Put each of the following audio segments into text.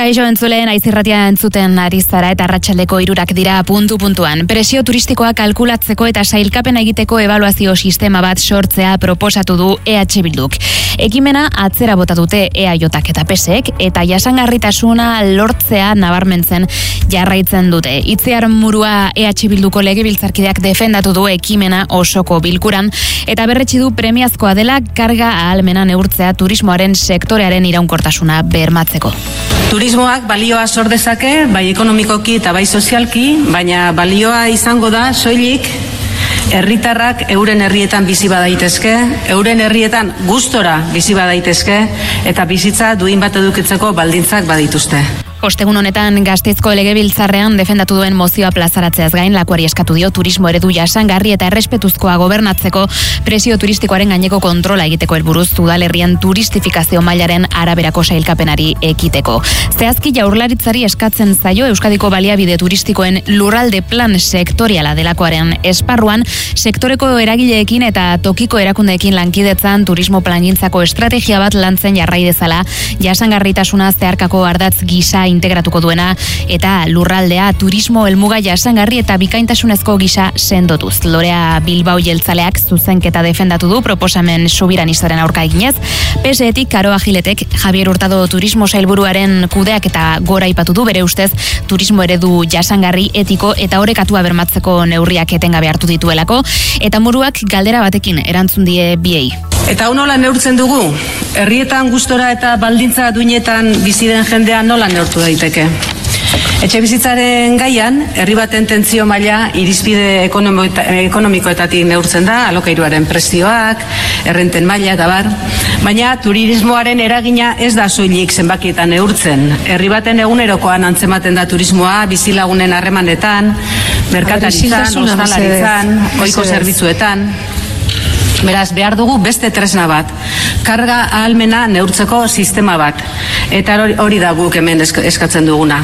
Kaixo entzuleen, aizirratia entzuten ari zara eta arratsaldeko 3 dira puntuan. Presio turistikoa kalkulatzeko eta sailkapena egiteko ebaluazio sistema bat sortzea proposatu du EH Bilduk. Ekimena atzera bota dute EAJak eta PSek eta jasangarritasuna lortzea nabarmentzen jarraitzen dute. Itziar Murua EH Bilduko legebiltzarkideak defendatu du ekimena osoko bilkuran eta berretsi du premiazkoa dela karga ahalmena neurtzea turismoaren sektorearen iraunkortasuna bermatzeko. Turismoak balioa sor dezake, bai ekonomikoki eta bai sozialki, baina balioa izango da soilik herritarrak euren herrietan bizi badaitezke, euren herrietan gustora bizi badaitezke eta bizitza duin bat edukitzeko baldintzak badituzte. Ostegun honetan Gasteizko legebiltzarrean defendatu duen mozioa plazaratzeaz gain Lakuari eskatu dio turismo eredu jasangarri eta errespetuzkoa gobernatzeko presio turistikoaren gaineko kontrola egiteko helburuz udalerrian turistifikazio mailaren araberako sailkapenari ekiteko. Zehazki Jaurlaritzari eskatzen zaio Euskadiko baliabide turistikoen lurralde plan sektoriala delakoaren esparruan sektoreko eragileekin eta tokiko erakundeekin lankidetzan turismo plangintzako estrategia bat lantzen jarrai dezala jasangarritasuna zeharkako ardatz gisa integratuko duena eta lurraldea turismo helmuga jasangarri eta bikaintasunezko gisa sendotuz. Lorea Bilbao jeltzaleak zuzenketa defendatu du proposamen sobiranistaren aurka eginez. PSetik Karoa Giletek Javier Hurtado turismo sailburuaren kudeak eta gora aipatu du bere ustez turismo eredu jasangarri etiko eta orekatua bermatzeko neurriak etengabe hartu dituelako eta Muruak galdera batekin erantzun die biei. Eta nola neurtzen dugu? Herrietan gustora eta baldintza duinetan bizi den jendea nola neurtu daiteke? Etxebizitzaren gaian, herri baten tentsio maila irizpide ekonomikoetatik neurtzen da, alokairuaren prezioak, errenten maila eta bar. Baina turismoaren eragina ez da soilik zenbakietan neurtzen. Herri baten egunerokoan antzematen da turismoa, bizilagunen harremanetan, merkataritzan, ostalaritzan, ohiko zerbitzuetan. Beraz, behar dugu beste tresna bat, karga ahalmena neurtzeko sistema bat. Eta hori da guk hemen eskatzen duguna.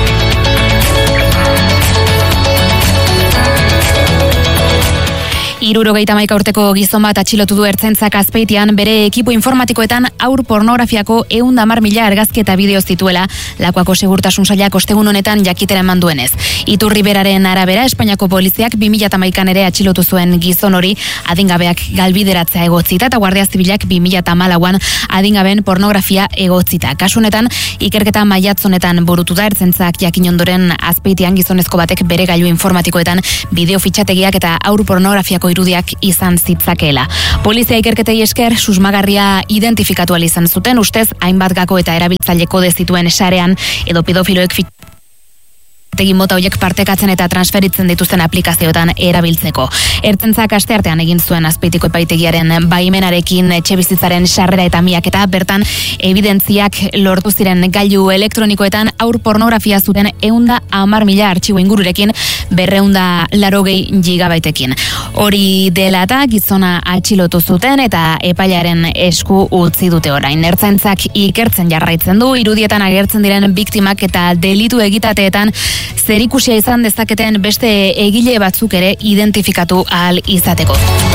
Hirurogeita hamaika urteko gizon bat atxilotu du Ertzaintzak Azpeitian bere ekipo informatikoetan haur pornografiako 110.000 argazki eta bideo zituela Lakuako segurtasun sailak ostegun honetan jakitera eman duenez. Iturri beraren arabera Espainiako poliziak 2011an ere atxilotu zuen gizon hori adingabeak galbideratzea egotzita eta Guardia Zibilak 2014an adingaben pornografia egotzita. Kasu honetan ikerketa maiatz honetan burutu da Ertzaintzak jakin ondoren Azpeitian gizonezko batek bere gailu informatikoetan bideo fitxategiak eta haur pornografiako irudiak izan zitzakeela. Polizia ikerketei esker susmagarria identifikatu ahal izan zuten, ustez hainbat gako eta erabiltzaile kode zituen sarean edo pedofiloek tegi mota horiek partekatzen eta transferitzen dituzten aplikazioetan erabiltzeko. Ertzaintzak asteartean egin zuen Azpeitiko epaitegiaren baimenarekin etxebizitzaren sarrera eta miaketa, bertan evidentziak lortu ziren gailu elektronikoetan haur pornografia zuten 110.000 artxibo ingururekin 280 gigabaitekin. Hori dela eta gizona atxilotu zuten eta epailearen esku utzi dute orain. Ertzaintzak ikertzen jarraitzen du, irudietan agertzen diren biktimak eta delitu egitateetan zerikusia izan dezaketen beste egile batzuk ere identifikatu ahal izateko.